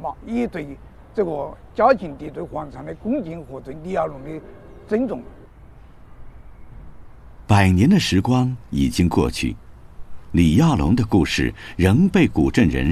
嘛，也对这个嘉靖帝对皇上的恭敬和对李亚龙的尊重。 100年的时光已经过去，李亚龙的故事仍被古镇人